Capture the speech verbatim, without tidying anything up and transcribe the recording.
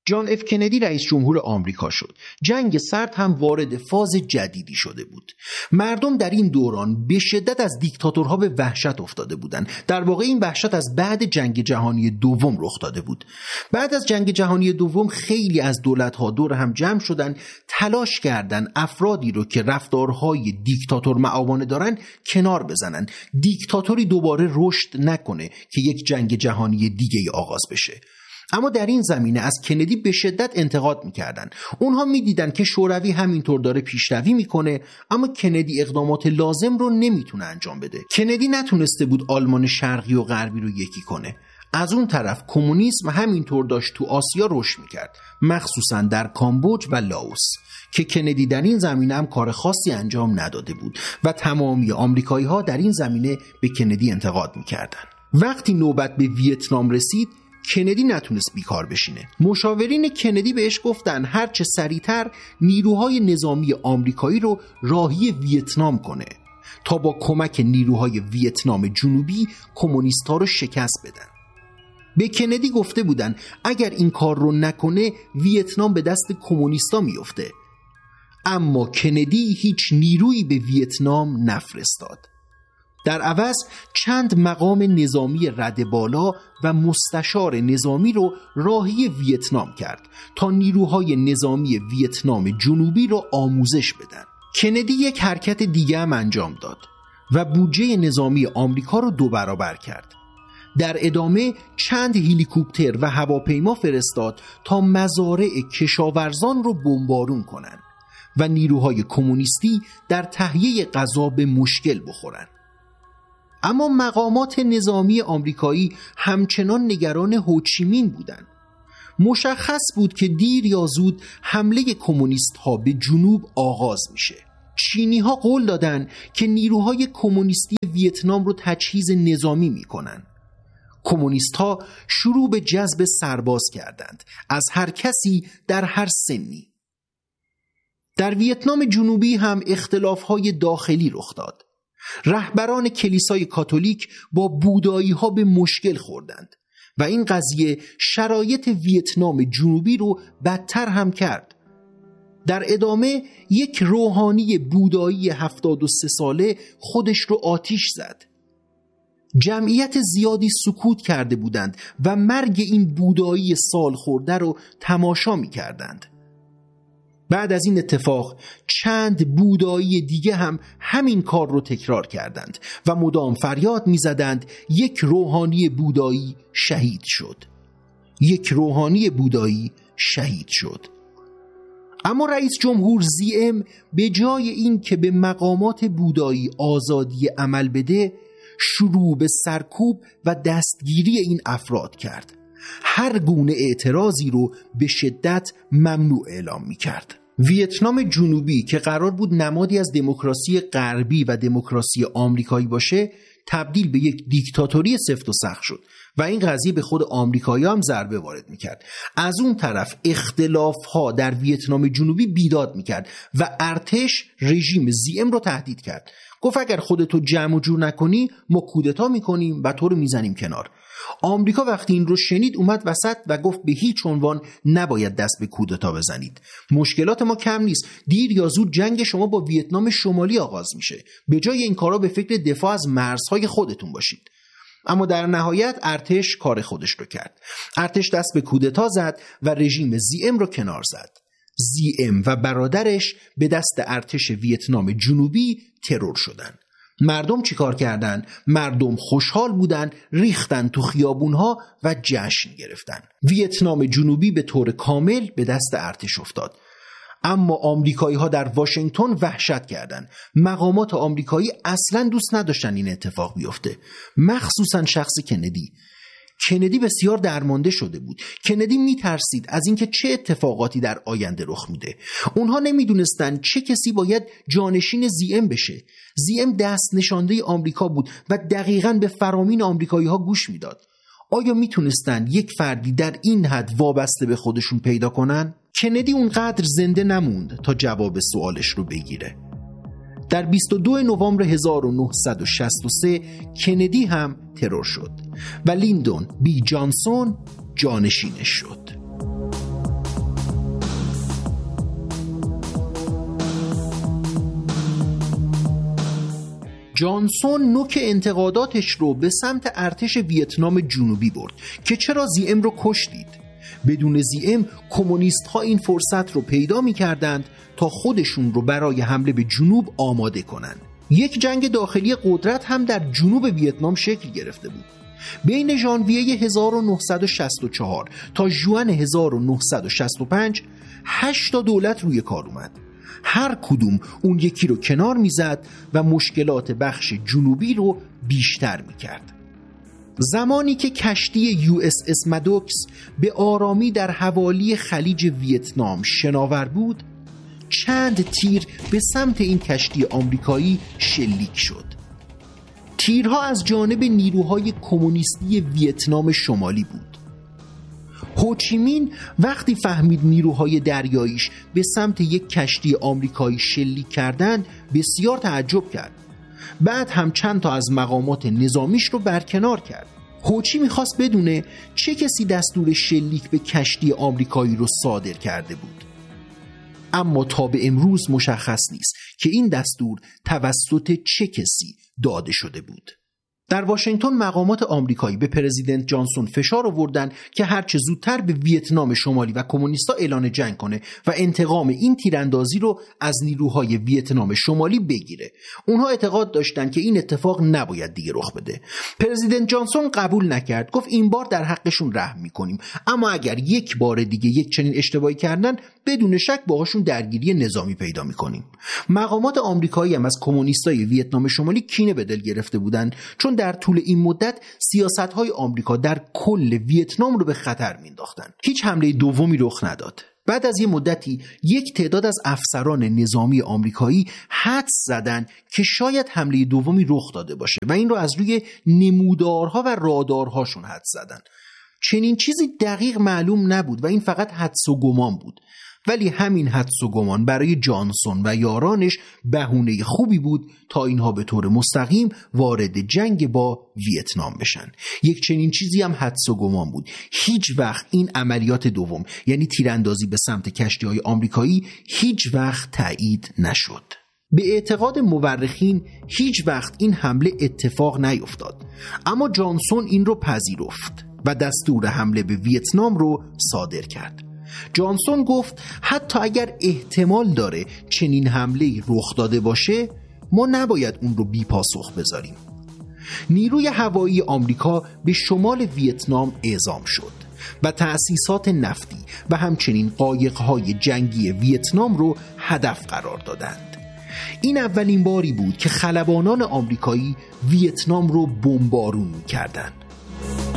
جان اف کندی رئیس جمهور آمریکا شد. جنگ سرد هم وارد فاز جدیدی شده بود. مردم در این دوران به شدت از دیکتاتورها به وحشت افتاده بودند. در واقع این وحشت از بعد جنگ جهانی دوم رخ داده بود. بعد از جنگ جهانی دوم خیلی از دولت‌ها دور هم جمع شدن، تلاش کردند افرادی رو که رفتارهای دیکتاتور معابانه دارن کنار بزنن. دیکتاتوری دوباره رشد نکنه که یک جنگ جهانی دیگه آغاز بشه. اما در این زمینه از کندی به شدت انتقاد میکردن. اونها میدیدن که شوروی همینطور داره پیشروی میکنه، اما کندی اقدامات لازم رو نمیتونه انجام بده. کندی نتونسته بود آلمان شرقی و غربی رو یکی کنه. از اون طرف کمونیسم همینطور داشت تو آسیا رشد میکرد، مخصوصا در کامبوج و لاوس که کندی در این زمینه هم کار خاصی انجام نداده بود و تمامی آمریکایی ها در این زمینه به کندی انتقاد میکردن. وقتی نوبت به ویتنام رسید، کندی نتونست بیکار بشینه. مشاورین کندی بهش گفتن هر چه سریعتر نیروهای نظامی آمریکایی رو راهی ویتنام کنه تا با کمک نیروهای ویتنام جنوبی کمونیست‌ها رو شکست بدن. به کندی گفته بودن اگر این کار رو نکنه ویتنام به دست کمونیستا میفته. اما کندی هیچ نیرویی به ویتنام نفرستاد. در عوض چند مقام نظامی رده بالا و مستشار نظامی رو راهی ویتنام کرد تا نیروهای نظامی ویتنام جنوبی رو آموزش بدن. کندی یک حرکت دیگه هم انجام داد و بودجه نظامی آمریکا رو دو برابر کرد. در ادامه چند هلیکوپتر و هواپیما فرستاد تا مزارع کشاورزان رو بمبارون کنن و نیروهای کمونیستی در تهیه غذا به مشکل بخورن. اما مقامات نظامی آمریکایی همچنان نگران هوچیمین بودند. مشخص بود که دیر یا زود حمله کمونیست ها به جنوب آغاز میشه. چینی ها قول دادن که نیروهای کمونیستی ویتنام رو تجهیز نظامی میکنن. کمونیست ها شروع به جذب سرباز کردند، از هر کسی در هر سنی. در ویتنام جنوبی هم اختلاف های داخلی رخ داد. رهبران کلیسای کاتولیک با بودایی ها به مشکل خوردند و این قضیه شرایط ویتنام جنوبی رو بدتر هم کرد. در ادامه یک روحانی بودایی هفتاد و سه ساله خودش رو آتیش زد. جمعیت زیادی سکوت کرده بودند و مرگ این بودایی سال خورده رو تماشا می کردند. بعد از این اتفاق چند بودایی دیگه هم همین کار رو تکرار کردند و مدام فریاد می زدند یک روحانی بودایی شهید شد. یک روحانی بودایی شهید شد. اما رئیس جمهور زیم به جای این که به مقامات بودایی آزادی عمل بده، شروع به سرکوب و دستگیری این افراد کرد. هر گونه اعتراضی رو به شدت ممنوع اعلام می کرد. ویتنام جنوبی که قرار بود نمادی از دموکراسی غربی و دموکراسی آمریکایی باشه، تبدیل به یک دیکتاتوری سفت و سخت شد و این قضیه به خود آمریکایی هم ضربه وارد میکرد. از اون طرف اختلافها در ویتنام جنوبی بیداد میکرد و ارتش رژیم زیم رو تهدید کرد. گفت اگر خودتو جمع و جور نکنی ما کودتا میکنیم و تو رو میزنیم کنار. آمریکا وقتی این رو شنید اومد وسط و گفت به هیچ عنوان نباید دست به کودتا بزنید. مشکلات ما کم نیست. دیر یا زود جنگ شما با ویتنام شمالی آغاز میشه. به جای این کارا به فکر دفاع از مرزهای خودتون باشید. اما در نهایت ارتش کار خودش رو کرد. ارتش دست به کودتا زد و رژیم زیم رو کنار زد. زیم و برادرش به دست ارتش ویتنام جنوبی ترور شدند. مردم چیکار کردن؟ مردم خوشحال بودن، ریختن تو خیابونها و جشن گرفتن. ویتنام جنوبی به طور کامل به دست ارتش افتاد. اما آمریکایی ها در واشنگتن وحشت کردند. مقامات آمریکایی اصلا دوست نداشتن این اتفاق بیفته، مخصوصا شخص کندی. کندی بسیار درمانده شده بود. کندی میترسید از اینکه چه اتفاقاتی در آینده رخ میده. اونها نمیدونستن چه کسی باید جانشین زیم بشه. زیم دست نشانده آمریکا بود و دقیقاً به فرامین آمریکایی ها گوش میداد. آیا میتونستن یک فردی در این حد وابسته به خودشون پیدا کنن؟ کندی اونقدر زنده نموند تا جواب سوالش رو بگیره. در بیست و دو نوامبر هزار و نهصد و شصت و سه کندی هم ترور شد و لیندون بی جانسون جانشینش شد. جانسون نوک انتقاداتش رو به سمت ارتش ویتنام جنوبی برد که چرا زی ام رو کشتید؟ بدون زی ام کمونیست ها این فرصت رو پیدا می کردند تا خودشون رو برای حمله به جنوب آماده کنند. یک جنگ داخلی قدرت هم در جنوب ویتنام شکل گرفته بود. بین ژانویه هزار و نهصد و شصت و چهار تا ژوئن هزار و نهصد و شصت و پنج هشت تا دولت روی کار اومد. هر کدوم اون یکی رو کنار میزد و مشکلات بخش جنوبی رو بیشتر میکرد. زمانی که کشتی یو اس اس مادوکس به آرامی در حوالی خلیج ویتنام شناور بود، چند تیر به سمت این کشتی آمریکایی شلیک شد. تیرها از جانب نیروهای کمونیستی ویتنام شمالی بود. هوچیمین وقتی فهمید نیروهای دریاییش به سمت یک کشتی آمریکایی شلیک کردند بسیار تعجب کرد. بعد هم چند تا از مقامات نظامیش رو برکنار کرد. هوچی میخواست بدونه چه کسی دستور شلیک به کشتی آمریکایی رو صادر کرده بود. اما تا به امروز مشخص نیست که این دستور توسط چه کسی داده شده بود. در واشنگتن مقامات آمریکایی به پرزیدنت جانسون فشار آوردن که هرچه زودتر به ویتنام شمالی و کمونیستا اعلان جنگ کنه و انتقام این تیراندازی رو از نیروهای ویتنام شمالی بگیره. اونها اعتقاد داشتن که این اتفاق نباید دیگه رخ بده. پرزیدنت جانسون قبول نکرد، گفت این بار در حقشون رحم میکنیم، اما اگر یک بار دیگه یک چنین اشتباهی کردن بدون شک باهاشون درگیری نظامی پیدا میکنیم. مقامات آمریکایی هم از کمونیستای ویتنام شمالی کینه به دل گرفته بودن، چون در طول این مدت سیاست‌های آمریکا در کل ویتنام رو به خطر مینداختن. هیچ حمله دومی رخ نداد. بعد از یه مدتی یک تعداد از افسران نظامی آمریکایی حدس زدن که شاید حمله دومی رخ داده باشه و این رو از روی نمودارها و رادارهاشون حدس زدن. چنین چیزی دقیق معلوم نبود و این فقط حدس و گمان بود. ولی همین حدس و گمان برای جانسون و یارانش بهونه خوبی بود تا اینها به طور مستقیم وارد جنگ با ویتنام بشن. یک چنین چیزی هم حدس و گمان بود. هیچ وقت این عملیات دوم، یعنی تیراندازی به سمت کشتی‌های آمریکایی، هیچ وقت تایید نشد. به اعتقاد مورخین هیچ وقت این حمله اتفاق نیفتاد، اما جانسون این رو پذیرفت و دستور حمله به ویتنام رو صادر کرد. جانسون گفت حتی اگر احتمال داره چنین حمله‌ای رخ داده باشه، ما نباید اون رو بی پاسخ بذاریم. نیروی هوایی آمریکا به شمال ویتنام اعزام شد و تأسیسات نفتی و همچنین قایق‌های جنگی ویتنام رو هدف قرار دادند. این اولین باری بود که خلبانان آمریکایی ویتنام رو بمبارون می‌کردند.